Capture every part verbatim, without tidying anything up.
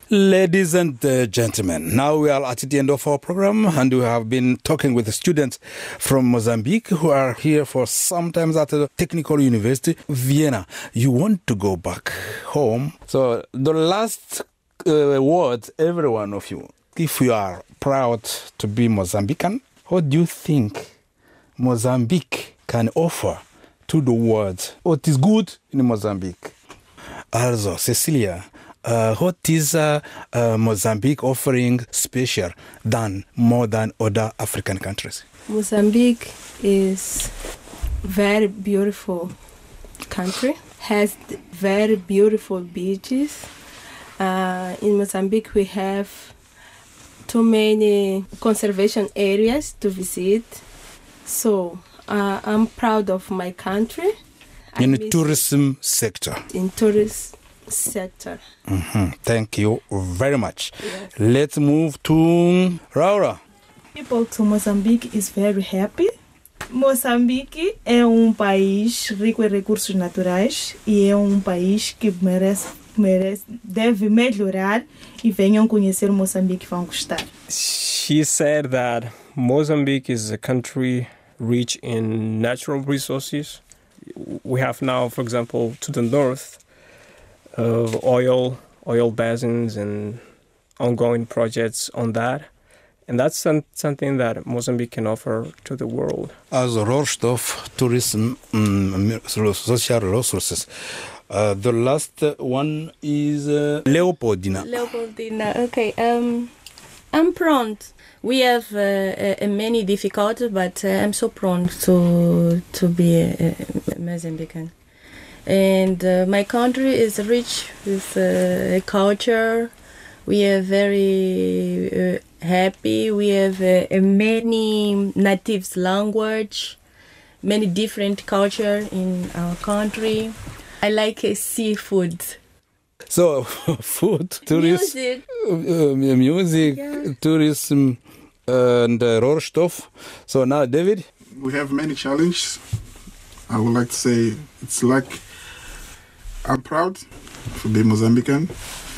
Ladies and uh, gentlemen, now we are at the end of our program, and we have been talking with the students from Mozambique who are here for sometimes at the Technical University, Vienna. You want to go back home. So the last uh, word, every one of you, if you are proud to be Mozambican, what do you think Mozambique can offer to the world? What is good in Mozambique? Also, Cecilia, Uh, what is uh, uh, Mozambique offering special than more than other African countries? Mozambique is very beautiful country, has very beautiful beaches. Uh, in Mozambique we have too many conservation areas to visit. So uh, I'm proud of my country. In the tourism sector? In tourism sector. Mm-hmm. Thank you very much. Yes. Let's move to Laura. People to Mozambique is very happy. Moçambique é um país rico em recursos naturais e é um país que merece, merece, deve melhorar e venham conhecer Moçambique, vão gostar. She said that Mozambique is a country rich in natural resources. We have now, for example, to the north, of oil, oil basins and ongoing projects on that. And that's some, something that Mozambique can offer to the world. As a Rohstoff, tourism, um, social resources. Uh, the last one is uh, Leopoldina. Leopoldina, okay. Um, I'm prompt. We have uh, uh, many difficulties, but uh, I'm so prompt to, to be a, a Mozambican. And uh, my country is rich with uh, culture. We are very uh, happy. We have uh, many natives language, many different culture in our country. I like uh, seafood. So, food, tourism, music, uh, music yeah. tourism, and uh, Rohstoff. So now, David? We have many challenges. I would like to say it's like I'm proud to be Mozambican,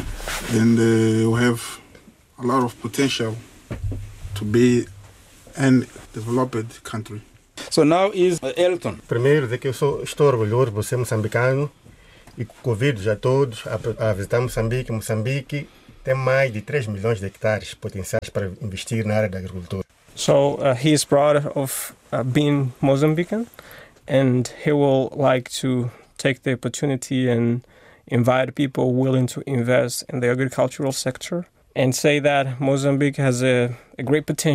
and uh, we have a lot of potential to be an developed country. So now is uh, Elton. Primeiro, dizer que eu sou, estou orgulhoso de ser moçambicano e convido a todos a, a visitar Moçambique. Moçambique tem mais de três milhões de hectares potenciais para investir na área da agricultura. So uh, he is proud of uh, being Mozambican, and he will like to take the opportunity and invite people willing to invest in the agricultural sector and say that Mozambique has a, a great potential